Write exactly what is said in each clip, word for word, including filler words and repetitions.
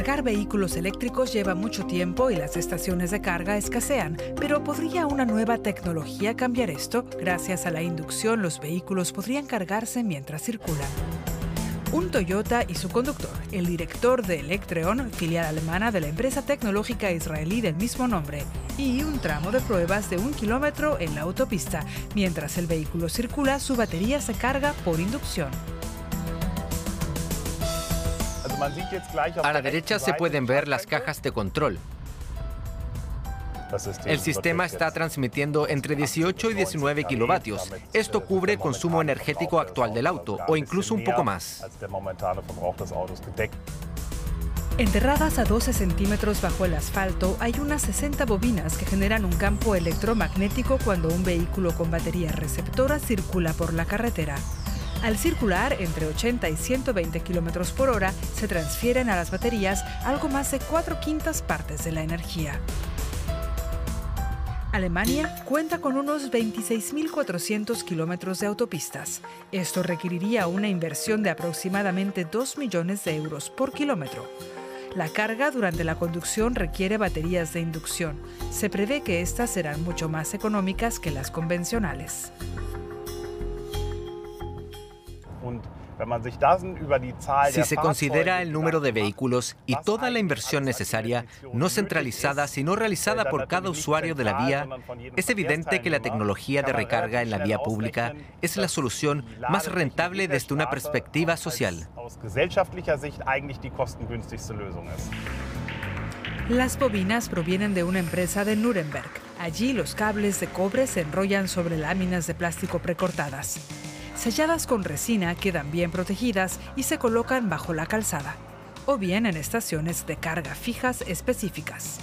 Cargar vehículos eléctricos lleva mucho tiempo y las estaciones de carga escasean, pero ¿podría una nueva tecnología cambiar esto? Gracias a la inducción, los vehículos podrían cargarse mientras circulan. Un Toyota y su conductor, el director de Electreon, filial alemana de la empresa tecnológica israelí del mismo nombre, y un tramo de pruebas de un kilómetro en la autopista. Mientras el vehículo circula, su batería se carga por inducción. A la derecha se pueden ver las cajas de control. El sistema está transmitiendo entre dieciocho y diecinueve kilovatios. Esto cubre el consumo energético actual del auto, o incluso un poco más. Enterradas a doce centímetros bajo el asfalto, hay unas sesenta bobinas que generan un campo electromagnético cuando un vehículo con batería receptora circula por la carretera. Al circular entre ochenta y ciento veinte kilómetros por hora, se transfieren a las baterías algo más de cuatro quintas partes de la energía. Alemania cuenta con unos veintiséis mil cuatrocientos kilómetros de autopistas. Esto requeriría una inversión de aproximadamente dos millones de euros por kilómetro. La carga durante la conducción requiere baterías de inducción. Se prevé que estas serán mucho más económicas que las convencionales. Si se considera el número de vehículos y toda la inversión necesaria, no centralizada, sino realizada por cada usuario de la vía, es evidente que la tecnología de recarga en la vía pública es la solución más rentable desde una perspectiva social. Las bobinas provienen de una empresa de Nuremberg. Allí los cables de cobre se enrollan sobre láminas de plástico precortadas. Selladas con resina, quedan bien protegidas y se colocan bajo la calzada, o bien en estaciones de carga fijas específicas.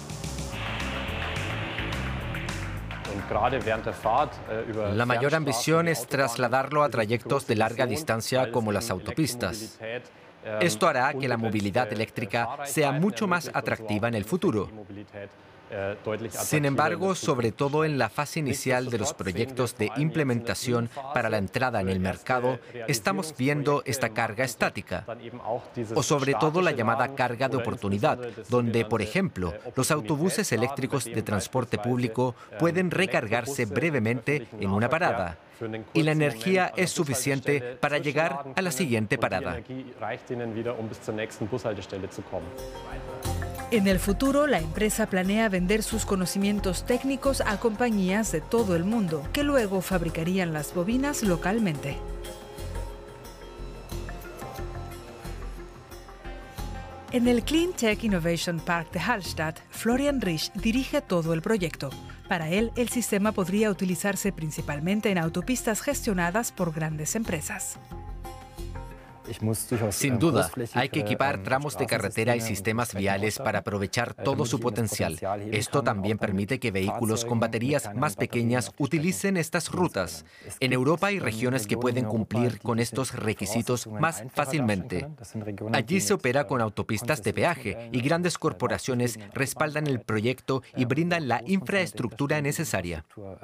La mayor ambición es trasladarlo a trayectos de larga distancia como las autopistas. Esto hará que la movilidad eléctrica sea mucho más atractiva en el futuro. Sin embargo, sobre todo en la fase inicial de los proyectos de implementación para la entrada en el mercado, estamos viendo esta carga estática, o sobre todo la llamada carga de oportunidad, donde, por ejemplo, los autobuses eléctricos de transporte público pueden recargarse brevemente en una parada, y la energía es suficiente para llegar a la siguiente parada. En el futuro, la empresa planea vender sus conocimientos técnicos a compañías de todo el mundo, que luego fabricarían las bobinas localmente. En el Clean Tech Innovation Park de Hallstatt, Florian Riesch dirige todo el proyecto. Para él, el sistema podría utilizarse principalmente en autopistas gestionadas por grandes empresas. Sin duda, hay que equipar tramos de carretera y sistemas viales para aprovechar todo su potencial. Esto también permite que vehículos con baterías más pequeñas utilicen estas rutas. En Europa hay regiones que pueden cumplir con estos requisitos más fácilmente. Allí se opera con autopistas de peaje y grandes corporaciones respaldan el proyecto y brindan la infraestructura necesaria.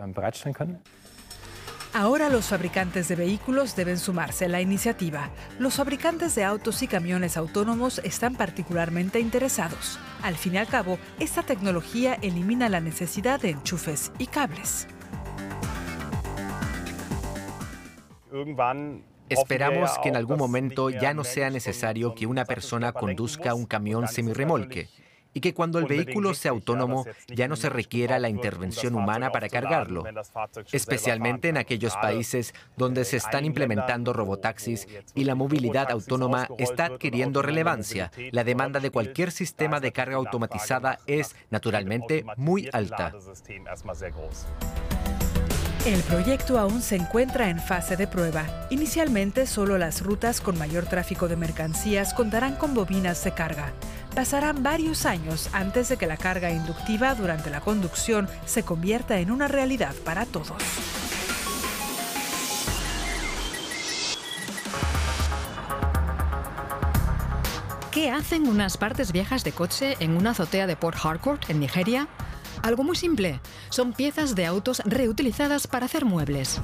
Ahora los fabricantes de vehículos deben sumarse a la iniciativa. Los fabricantes de autos y camiones autónomos están particularmente interesados. Al fin y al cabo, esta tecnología elimina la necesidad de enchufes y cables. Esperamos que en algún momento ya no sea necesario que una persona conduzca un camión semirremolque, y que cuando el vehículo sea autónomo ya no se requiera la intervención humana para cargarlo, especialmente en aquellos países donde se están implementando robotaxis y la movilidad autónoma está adquiriendo relevancia. La demanda de cualquier sistema de carga automatizada es, naturalmente, muy alta. El proyecto aún se encuentra en fase de prueba. Inicialmente, solo las rutas con mayor tráfico de mercancías contarán con bobinas de carga. Pasarán varios años antes de que la carga inductiva durante la conducción se convierta en una realidad para todos. ¿Qué hacen unas partes viejas de coche en una azotea de Port Harcourt, en Nigeria? Algo muy simple. Son piezas de autos reutilizadas para hacer muebles.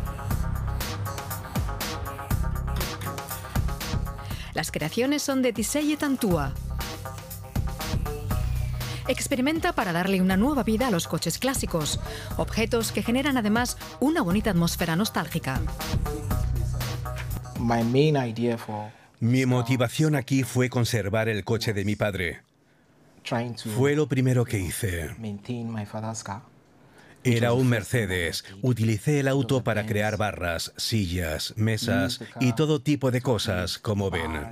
Las creaciones son de Tiseye Tantua. experimenta para darle una nueva vida a los coches clásicos, objetos que generan además una bonita atmósfera nostálgica. Mi motivación aquí fue conservar el coche de mi padre. Fue lo primero que hice. Era un Mercedes. Utilicé el auto para crear barras, sillas, mesas y todo tipo de cosas, como ven.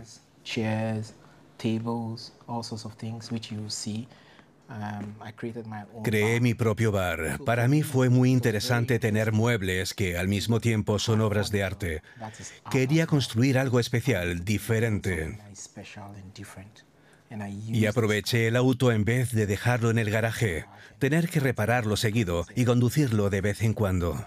Creé mi propio bar. Para mí fue muy interesante tener muebles que al mismo tiempo son obras de arte. Quería construir algo especial, diferente. Y aproveché el auto en vez de dejarlo en el garaje, tener que repararlo seguido y conducirlo de vez en cuando.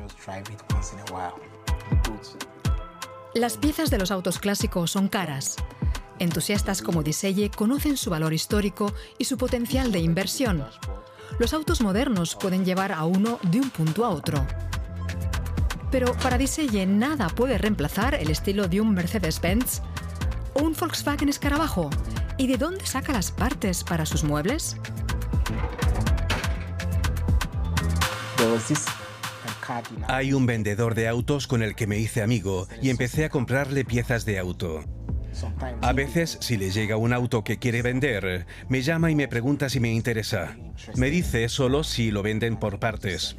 Las piezas de los autos clásicos son caras. Entusiastas como Diseye conocen su valor histórico y su potencial de inversión. Los autos modernos pueden llevar a uno de un punto a otro. Pero para Diseye nada puede reemplazar el estilo de un Mercedes-Benz o un Volkswagen Escarabajo. ¿Y de dónde saca las partes para sus muebles? Hay un vendedor de autos con el que me hice amigo y empecé a comprarle piezas de auto. A veces, si le llega un auto que quiere vender, me llama y me pregunta si me interesa. Me dice solo si lo venden por partes.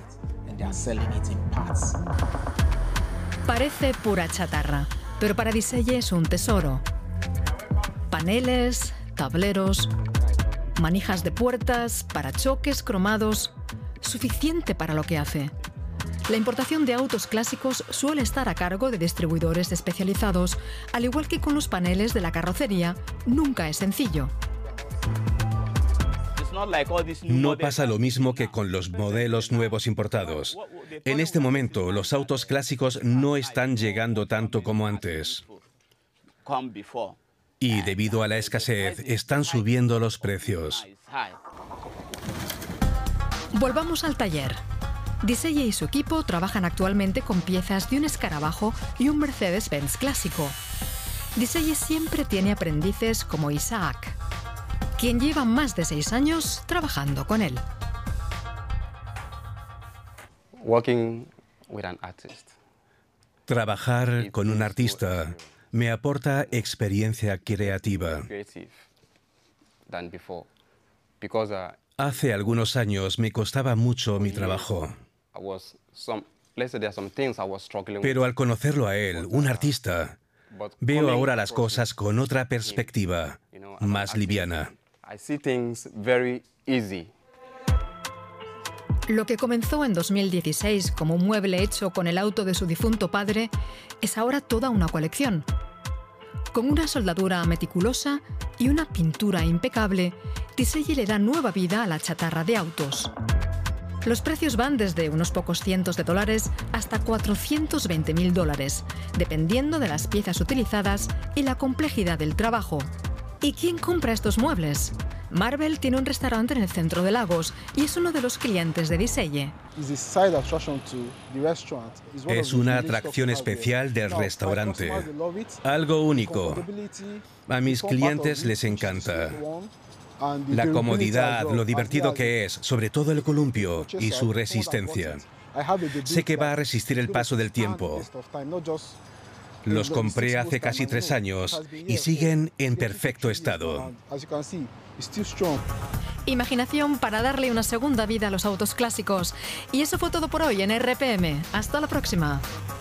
Parece pura chatarra, pero para Diseye es un tesoro. Paneles, tableros, manijas de puertas, parachoques cromados, suficiente para lo que hace. La importación de autos clásicos suele estar a cargo de distribuidores especializados, al igual que con los paneles de la carrocería, nunca es sencillo. No pasa lo mismo que con los modelos nuevos importados. En este momento, los autos clásicos no están llegando tanto como antes. Y debido a la escasez, están subiendo los precios. Volvamos al taller. Diseye y su equipo trabajan actualmente con piezas de un Escarabajo y un Mercedes-Benz clásico. Diseye siempre tiene aprendices como Isaac, quien lleva más de seis años trabajando con él. Trabajar con un artista me aporta experiencia creativa. Hace algunos años me costaba mucho mi trabajo. Pero al conocerlo a él, un artista, veo ahora las cosas con otra perspectiva, más liviana. Lo que comenzó en dos mil dieciséis como un mueble hecho con el auto de su difunto padre es ahora toda una colección. Con una soldadura meticulosa y una pintura impecable, Diseye le da nueva vida a la chatarra de autos. Los precios van desde unos pocos cientos de dólares hasta cuatrocientos veinte mil dólares, dependiendo de las piezas utilizadas y la complejidad del trabajo. ¿Y quién compra estos muebles? Marvel tiene un restaurante en el centro de Lagos y es uno de los clientes de Diseye. Es una atracción especial del restaurante. Algo único. A mis clientes les encanta. La comodidad, lo divertido que es, sobre todo el columpio y su resistencia. Sé que va a resistir el paso del tiempo. Los compré hace casi tres años y siguen en perfecto estado. Imaginación para darle una segunda vida a los autos clásicos. Y eso fue todo por hoy en R P M. Hasta la próxima.